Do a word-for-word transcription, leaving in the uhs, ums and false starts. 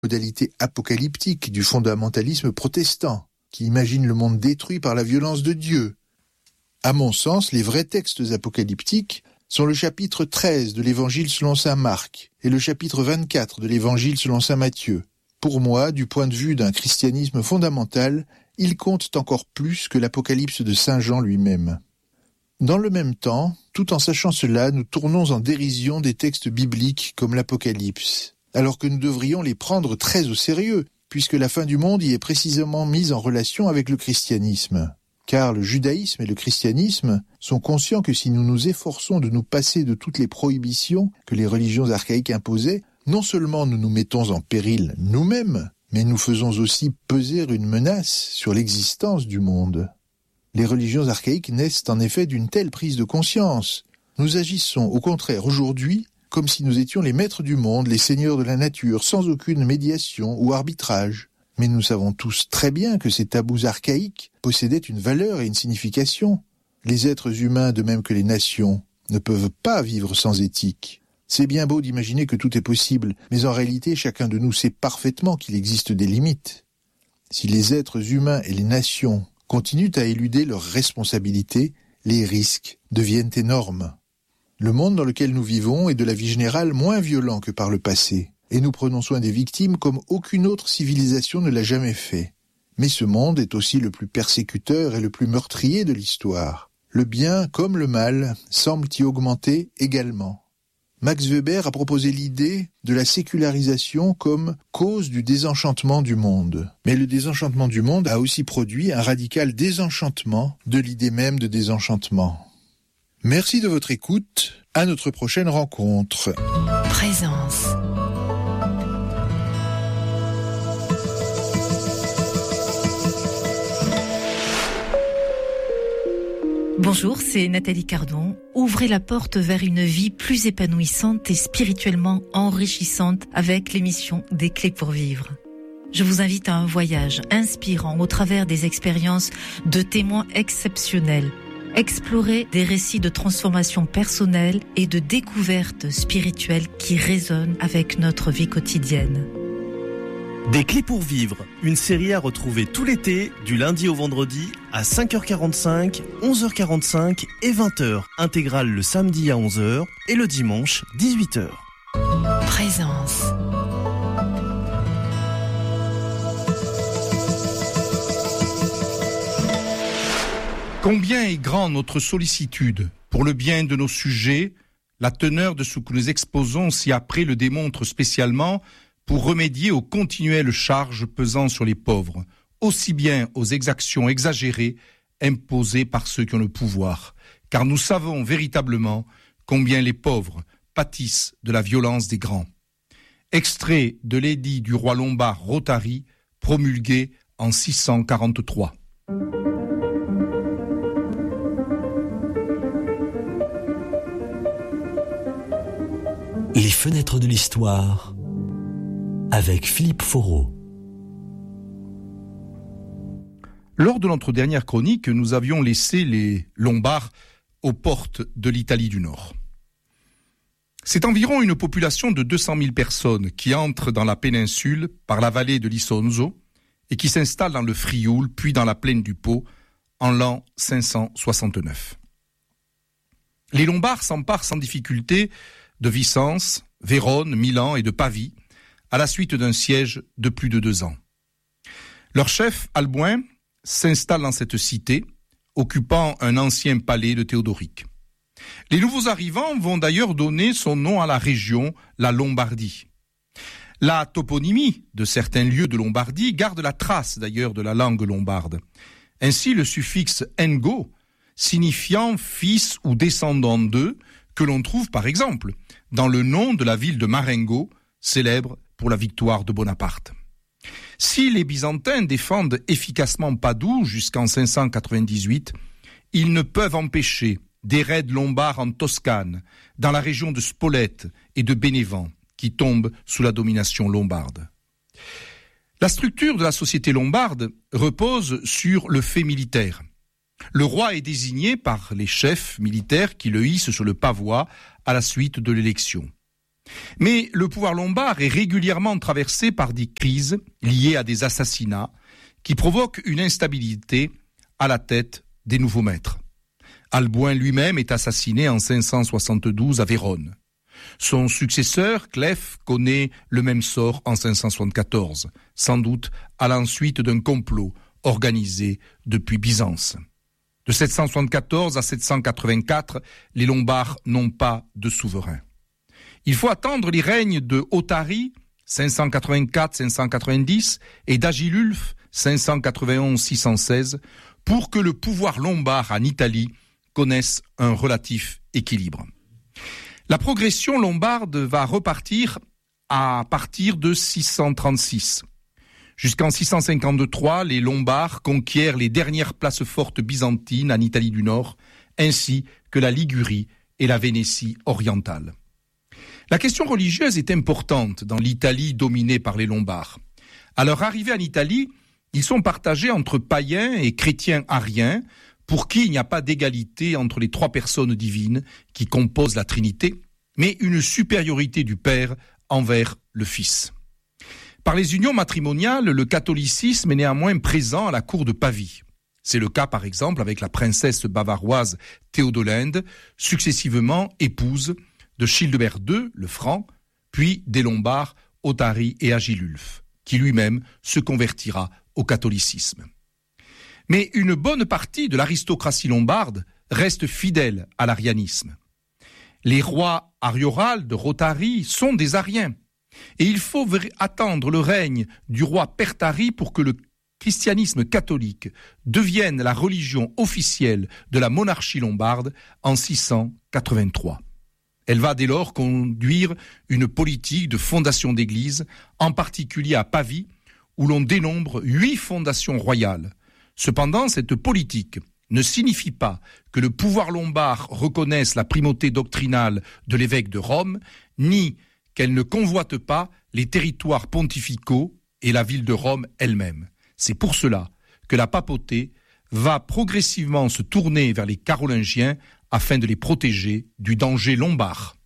modalité apocalyptique du fondamentalisme protestant, qui imagine le monde détruit par la violence de Dieu. À mon sens, les vrais textes apocalyptiques sont le chapitre treize de l'Évangile selon saint Marc et le chapitre vingt-quatre de l'Évangile selon saint Matthieu. Pour moi, du point de vue d'un christianisme fondamental, ils comptent encore plus que l'Apocalypse de saint Jean lui-même. Dans le même temps, tout en sachant cela, nous tournons en dérision des textes bibliques comme l'Apocalypse, alors que nous devrions les prendre très au sérieux, puisque la fin du monde y est précisément mise en relation avec le christianisme. Car le judaïsme et le christianisme sont conscients que si nous nous efforçons de nous passer de toutes les prohibitions que les religions archaïques imposaient, non seulement nous nous mettons en péril nous-mêmes, mais nous faisons aussi peser une menace sur l'existence du monde. Les religions archaïques naissent en effet d'une telle prise de conscience. Nous agissons au contraire aujourd'hui comme si nous étions les maîtres du monde, les seigneurs de la nature, sans aucune médiation ou arbitrage. Mais nous savons tous très bien que ces tabous archaïques possédaient une valeur et une signification. Les êtres humains, de même que les nations, ne peuvent pas vivre sans éthique. C'est bien beau d'imaginer que tout est possible, mais en réalité, chacun de nous sait parfaitement qu'il existe des limites. Si les êtres humains et les nations continuent à éluder leurs responsabilités, les risques deviennent énormes. Le monde dans lequel nous vivons est de la vie générale moins violent que par le passé, et nous prenons soin des victimes comme aucune autre civilisation ne l'a jamais fait. Mais ce monde est aussi le plus persécuteur et le plus meurtrier de l'histoire. Le bien comme le mal semblent y augmenter également. Max Weber a proposé l'idée de la sécularisation comme cause du désenchantement du monde. Mais le désenchantement du monde a aussi produit un radical désenchantement de l'idée même de désenchantement. Merci de votre écoute. À notre prochaine rencontre. Présence. Bonjour, c'est Nathalie Cardon. Ouvrez la porte vers une vie plus épanouissante et spirituellement enrichissante avec l'émission Des Clés pour Vivre. Je vous invite à un voyage inspirant au travers des expériences de témoins exceptionnels. Explorer des récits de transformation personnelle et de découverte spirituelle qui résonnent avec notre vie quotidienne. Des Clés pour Vivre, une série à retrouver tout l'été, du lundi au vendredi, à cinq heures quarante-cinq, onze heures quarante-cinq et vingt heures. Intégrale le samedi à onze heures et le dimanche dix-huit heures. Présence. Combien est grand notre sollicitude pour le bien de nos sujets, la teneur de ce que nous exposons ci-après le démontre spécialement pour remédier aux continuelles charges pesant sur les pauvres, aussi bien aux exactions exagérées imposées par ceux qui ont le pouvoir, car nous savons véritablement combien les pauvres pâtissent de la violence des grands. Extrait de l'édit du roi lombard Rothari, promulgué en six cent quarante-trois. Les fenêtres de l'histoire avec Philippe Foreau. Lors de notre dernière chronique, nous avions laissé les Lombards aux portes de l'Italie du Nord. C'est environ une population de deux cent mille personnes qui entrent dans la péninsule par la vallée de l'Isonzo et qui s'installent dans le Frioul puis dans la plaine du Pô en l'an cinq cent soixante-neuf. Les Lombards s'emparent sans difficulté de Vicence, Vérone, Milan et de Pavie, à la suite d'un siège de plus de deux ans. Leur chef, Alboin, s'installe dans cette cité, occupant un ancien palais de Théodoric. Les nouveaux arrivants vont d'ailleurs donner son nom à la région, la Lombardie. La toponymie de certains lieux de Lombardie garde la trace d'ailleurs de la langue lombarde. Ainsi, le suffixe engo, signifiant fils ou descendant d'eux, que l'on trouve par exemple dans le nom de la ville de Marengo, célèbre pour la victoire de Bonaparte. Si les Byzantins défendent efficacement Padoue jusqu'en cinq cent quatre-vingt-dix-huit, ils ne peuvent empêcher des raids lombards en Toscane, dans la région de Spolète et de Bénévent, qui tombent sous la domination lombarde. La structure de la société lombarde repose sur le fait militaire. Le roi est désigné par les chefs militaires qui le hissent sur le pavois à la suite de l'élection. Mais le pouvoir lombard est régulièrement traversé par des crises liées à des assassinats qui provoquent une instabilité à la tête des nouveaux maîtres. Alboin lui-même est assassiné en cinq cent soixante-douze à Vérone. Son successeur, Clef, connaît le même sort en cinq cent soixante-quatorze, sans doute à la suite d'un complot organisé depuis Byzance. De sept cent soixante-quatorze à sept cent quatre-vingt-quatre, les Lombards n'ont pas de souverain. Il faut attendre les règnes de Othari, cinq cent quatre-vingt-quatre à cinq cent quatre-vingt-dix, et d'Agilulf, cinq cent quatre-vingt-onze à six cent seize, pour que le pouvoir lombard en Italie connaisse un relatif équilibre. La progression lombarde va repartir à partir de six cent trente-six. Jusqu'en six cent cinquante-trois, les Lombards conquièrent les dernières places fortes byzantines en Italie du Nord, ainsi que la Ligurie et la Vénétie orientale. La question religieuse est importante dans l'Italie dominée par les Lombards. À leur arrivée en Italie, ils sont partagés entre païens et chrétiens ariens, pour qui il n'y a pas d'égalité entre les trois personnes divines qui composent la Trinité, mais une supériorité du Père envers le Fils. Par les unions matrimoniales, le catholicisme est néanmoins présent à la cour de Pavie. C'est le cas par exemple avec la princesse bavaroise Théodolinde, successivement épouse de Childebert deux, le Franc, puis des Lombards, Othari et Agilulf, qui lui-même se convertira au catholicisme. Mais une bonne partie de l'aristocratie lombarde reste fidèle à l'arianisme. Les rois Ariorald de Rothari sont des Ariens, et il faut attendre le règne du roi Pertari pour que le christianisme catholique devienne la religion officielle de la monarchie lombarde en six cent quatre-vingt-trois. Elle va dès lors conduire une politique de fondation d'églises, en particulier à Pavie, où l'on dénombre huit fondations royales. Cependant, cette politique ne signifie pas que le pouvoir lombard reconnaisse la primauté doctrinale de l'évêque de Rome, ni qu'elle ne convoite pas les territoires pontificaux et la ville de Rome elle-même. C'est pour cela que la papauté va progressivement se tourner vers les Carolingiens afin de les protéger du danger lombard.